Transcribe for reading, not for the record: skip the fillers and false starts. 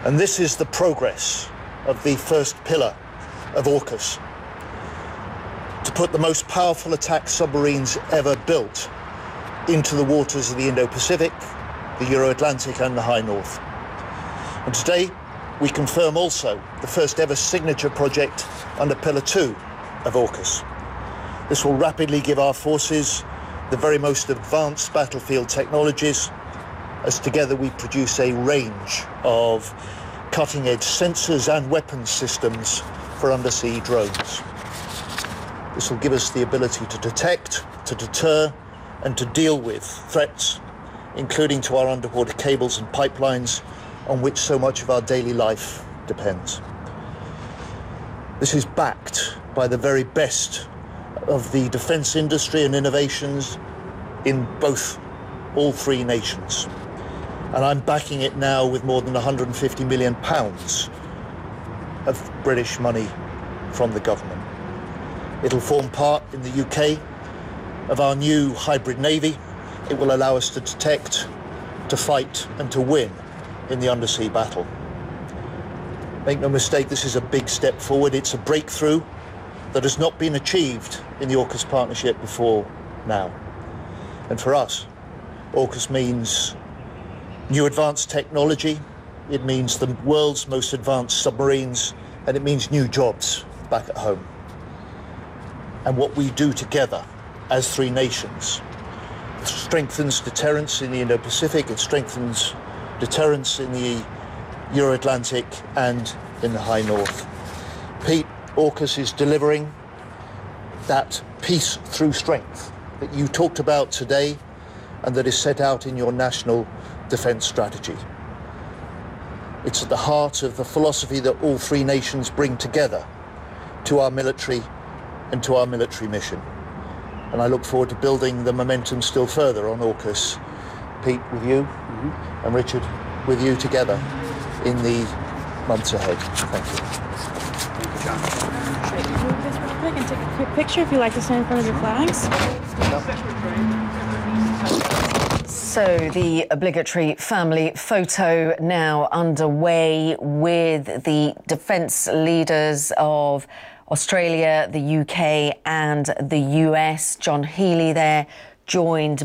And this is the progress of the first pillar of AUKUS, to put the most powerful attack submarines ever built into the waters of the Indo-Pacific, the Euro-Atlantic and the High North. And today we confirm also the first ever signature project under Pillar 2 of AUKUS. This will rapidly give our forces the very most advanced battlefield technologies, as together we produce a range of cutting-edge sensors and weapons systems for undersea drones. This will give us the ability to detect, to deter, and to deal with threats, including to our underwater cables and pipelines on which so much of our daily life depends. This is backed by the very best of the defence industry and innovations in all three nations. And I'm backing it now with more than £150 million of British money from the government. It'll form part in the UK of our new hybrid navy. It will allow us to detect, to fight and to win in the undersea battle. Make no mistake, this is a big step forward. It's a breakthrough that has not been achieved in the AUKUS partnership before now. And for us, AUKUS means new advanced technology, it means the world's most advanced submarines, and it means new jobs back at home. And what we do together as three nations strengthens deterrence in the Indo-Pacific, it strengthens deterrence in the Euro-Atlantic and in the High North. Pete, AUKUS is delivering that peace through strength that you talked about today and that is set out in your national defence strategy. It's at the heart of the philosophy that all three nations bring together to our military and to our military mission. And I look forward to building the momentum still further on AUKUS. Pete, with you, and Richard, with you together in the months ahead. Thank you. Thank you, John. Move this real quick and take a quick picture if you like to stand in front of your flags. So the obligatory family photo now underway with the defence leaders of Australia, the UK and the US. John Healey there, joined